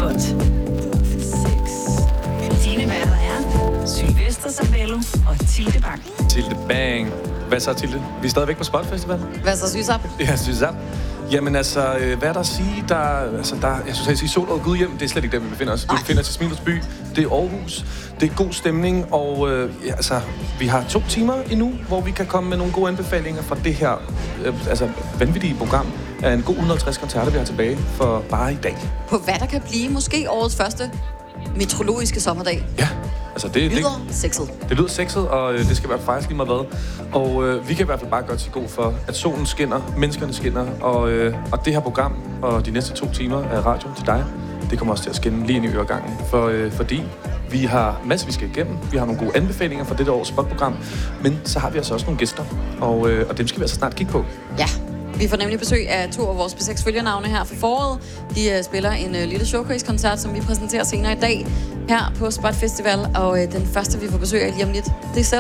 godt. Dine værter er Sylvester Sabello og Tilde Bang. Tilde Bang. Hvad så, Tilde? Vi er stadigvæk på Spot Festival. Hvad så, Sysap? Ja, Sysap. Jamen altså, hvad er der at sige? Jeg synes, at sige sol og Gud hjem, det er slet ikke der, vi befinder os. Vi befinder os i Smilets by. Det er Aarhus. Det er god stemning, og vi har 2 timer endnu, hvor vi kan komme med nogle gode anbefalinger fra det her vanvittige program af en god 150 koncerter, vi har tilbage for bare i dag. På hvad der kan blive måske årets første meteorologiske sommerdag. Ja, altså det lyder sexet. Det lyder sexet, og det skal være faktisk lige meget hvad. Og vi kan i hvert fald bare godt sige god for, at solen skinner, menneskerne skinner, og det her program og de næste 2 timer af radioen til dig, det kommer også til at skinne lige ind i øregangen, fordi vi har masser, vi skal igennem. Vi har nogle gode anbefalinger for dette års spotprogram, men så har vi altså også nogle gæster, og dem skal vi altså snart kigge på. Ja, vi får nemlig besøg af 2 af vores B6 følgernavne her for foråret. De spiller en lille showcase-koncert, som vi præsenterer senere i dag her på Spot Festival, og den første, vi får besøg af lige om lidt, det er selv